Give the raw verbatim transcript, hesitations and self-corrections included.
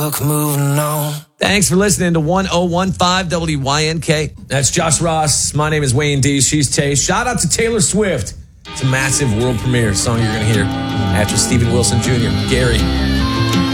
Look, moving on. Thanks for listening to one oh one five W Y N K. That's Josh Ross. My name is Wayne D. She's Tay. Shout out to Taylor Swift. It's a massive world premiere song you're going to hear after Stephen Wilson Junior Gary.